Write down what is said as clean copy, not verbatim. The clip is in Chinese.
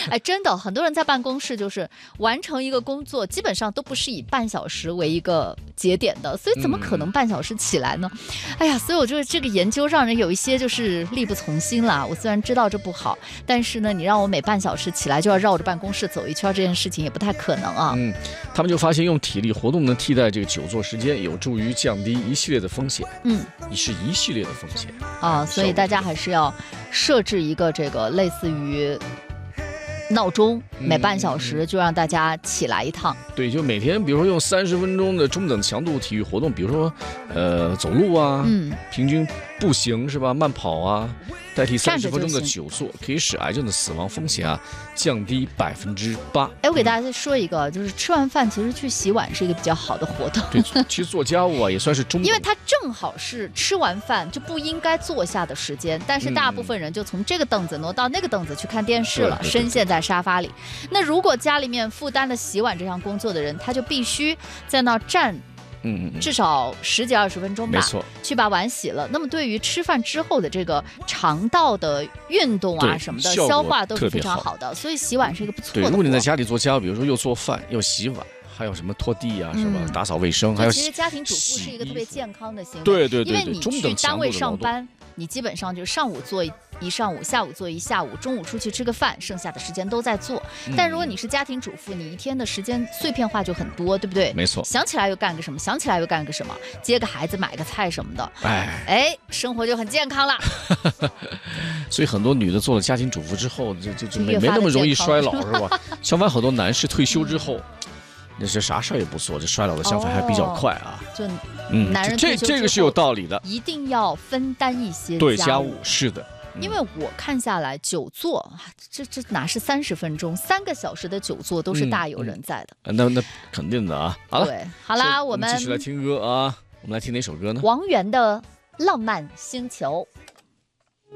哎，真的，很多人在办公室就是完成一个工作，基本上都不是以半小时为一个节点的，所以怎么可能半小时起来呢？哎呀，所以我觉得这个研究让人有一些就是力不从心啦。我虽然知道这不好，但是呢，你让我每半小时起来就要绕着办公室走一圈，这件事情也不太可能啊。 他们就发现用体力活动呢替代这个久坐时间，有助于降低一系列的风险。是一系列的风险啊，所以大家还是要设置一个这个类似于闹钟，每半小时就让大家起来一趟。 对，就每天比如说用30分钟的中等强度体育活动，比如说走路啊，平均步行是吧，慢跑啊，代替30分钟的久坐，可以使癌症的死亡风险降低8%。 哎，我给大家再说一个，就是吃完饭其实去洗碗是一个比较好的活动。 对，其实做家务也算是中等， 因为它正好是吃完饭就不应该坐下的时间，但是大部分人就从这个凳子挪到那个凳子去看电视了，深陷在沙发里。那如果家里面负担了洗碗这项工作的人，他就必须在那站至少10几20分钟吧， 没错， 去把碗洗了。那么对于吃饭之后的这个肠道的运动什么的，消化都是非常好的，所以洗碗是一个不错的。 对，如果你在家里做家务，比如说又做饭又洗碗，还有什么拖地是吧？打扫卫生，还有其实家庭主妇是一个特别健康的行为。 对， 因为你去单位上班，你基本上就上午做一上午，下午做一下午，中午出去吃个饭，剩下的时间都在做。但如果你是家庭主妇，你一天的时间碎片化就很多，对不对？ 没错。 想起来又干个什么，想起来又干个什么，接个孩子，买个菜什么的，生活就很健康了。 所以很多女的做了家庭主妇之后，就没那么容易衰老，是吧？相反，很多男士退休之后。那是啥事儿也不做，这衰老的相反还比较快就男人这个是有道理的， 一定要分担一些家务，是的。 因为我看下来，久坐这哪是30分钟，3个小时的久坐都是大有人在的。 那肯定的好了， 对，好啦，我们继续来听歌我们来听哪首歌呢？ 王源的《浪漫星球》。